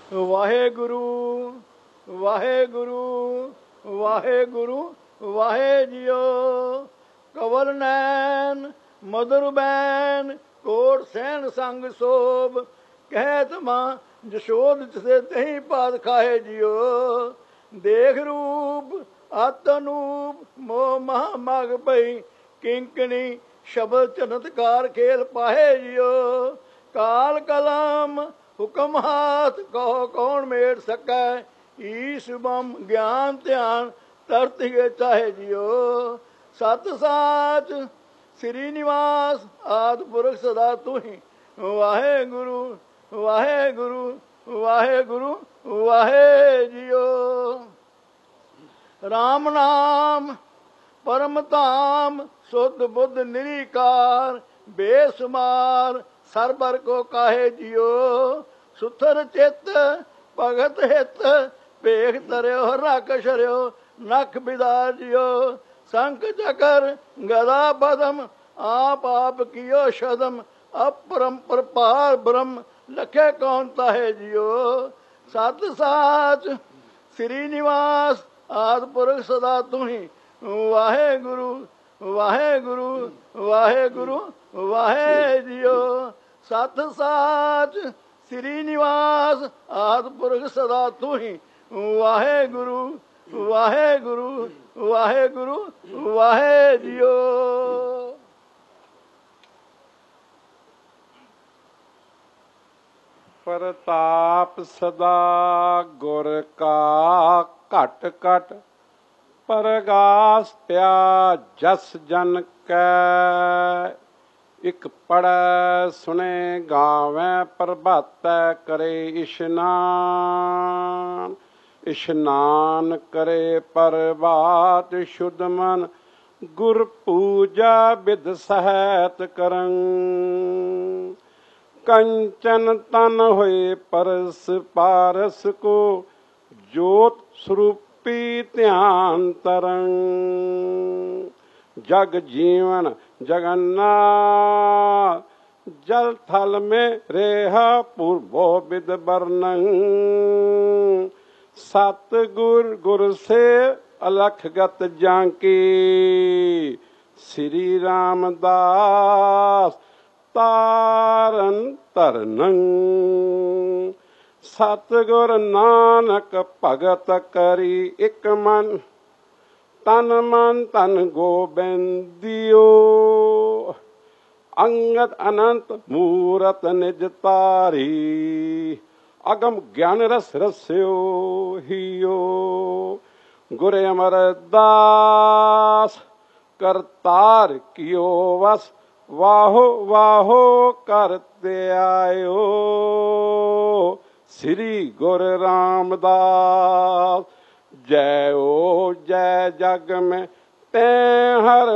ਵਾਹਿਗੁਰੂ ਵਾਹਿਗੁਰੂ ਵਾਹਿਗੁਰੂ ਵਾਹਿ ਜਿਉ। ਕਵਲ ਨੈਣ ਮਧੁਰ ਬੈਨ ਕੋਟ ਸੈਨ ਸੰਗ ਸੋਭ। ਕਹਿਤ ਮਾਂ ਜਸ਼ੋਦ ਸੇ ਤਹੀਂ ਪਾਤ ਖਾਏ ਜਿਉ। ਦੇਖ ਰੂਪ ਅਤ ਅਨੂਪ ਮੋਹ ਮਹਾ ਮਗ ਪਈ। ਕਿੰਕਣੀ ਸ਼ਬਦ ਚਮਤਕਾਰ ਖੇਲ ਪਾਹੇ ਜਿਉ। ਕਾਲ ਕਲਮ ਹੁਕਮ ਹਾਥ ਕਹੋ ਕੌਣ ਮੇਟ ਸਕੈ। ਈਸ ਬਮ ਗਿਆਨ ਧਿਆਨ ਤਰਤ ਗੇ ਚਾਹੇ ਜਿਉ। ਸਤ ਸਾਚ ਸ੍ਰੀ ਨਿਵਾਸ ਆਦਿ ਪੁਰਖ ਸਦਾ ਤੂੰ ਹੀ। ਵਾਹਿਗੁਰੂ ਵਾਹਿਗੁਰੂ ਵਾਹਿਗੁਰੂ ਵਾਹਿ ਜਿਉ। ਰਾਮ ਨਾਮ ਪਰਮ ਧਾਮ ਸੁਧ ਬੁੱਧ ਨਿਰੀਕਾਰ। ਬੇਸੁਮਾਰ ਸਰਬਰ ਕੋ ਕਾਹੇ ਜਿਉ। ਸੁਥਰ ਚਿੱਤ ਭਗਤ ਹਿਤ ਭੇਖ ਤਰਿਓ ਰਖ ਛਰਿਓ ਨਖ ਬਿਦਾ ਜਿਉ। ਸੰਖ ਚਕਰ ਗਦਾ ਪਦਮ ਆਪ ਆਪ ਕੀਓ ਸ਼ਦਮ। ਅਪਰੰਪਰ ਪਾਰ ਬ੍ਰਹਮ ਲਖੇ ਕੌਣ ਤਾਹੇ ਜਿਉ। ਸਤ ਸਾਚ ਸ੍ਰੀ ਨਿਵਾਸ ਆਦਿ ਪੁਰਖ ਸਦਾ ਤੂੰ ਹੀ। ਵਾਹਿਗੁਰੂ ਵਾਹਿਗੁਰੂ ਵਾਹਿਗੁਰੂ ਵਾਹਿ ਜਿਉ। ਸਤ ਸਾਚ ਸ੍ਰੀ ਨਿਵਾਸ ਆਦਿ ਪੁਰਖ ਸਦਾ ਤੂੰ ਹੀ। ਵਾਹਿਗੁਰੂ ਵਾਹਿਗੁਰੂ ਵਾਹਿਗੁਰੂ ਵਾਹਿ ਜਿਉ। ਪ੍ਰਤਾਪ ਸਦਾ ਗੁਰ ਕਾ ਘਟ ਘਟ। ਪਰਗਾਸ ਪਿਆ ਜਸ ਜਨ ਕੈ। ਇਕ ਪੜੈ ਸੁਣੇ ਗਾਵੈ ਪ੍ਰਭਾਤੈ ਕਰੇ ਇਸ਼ਨਾਨ। ਇਸ਼ਨਾਨ ਕਰੇ ਪ੍ਰਭਾਤ ਸ਼ੁੱਧ ਮਨ। ਗੁਰ ਪੂਜਾ ਬਿਦ ਸਹਿਤ ਕਰੰ। ਕੰਚਨ ਤਨ ਹੋਏ ਪਰਸ ਪਾਰਸ ਕੋ। ਜੋਤ ਸਰੂਪੀ ਧਿਆਨ ਤਰੰ। ਜਗ ਜੀਵਨ ਜਗन्नाथ। जल थल में रेहा पूर्वो विद वर्णन। सतगुर गुर से अलख गत जांकी। श्री रामदास तारन तरनੰ। सतगुर नानक भगत करी इक मन। तन मन तन गोबिंदियो। अंगद अनंत मूरत निज तारी। अगम ज्ञान रस रस्यो हियो। गुर अमरदास करतार कियो वस। वाहो वाहो करते आयो। श्री गुरु रामदास जय ओ जय। जग में तैं हर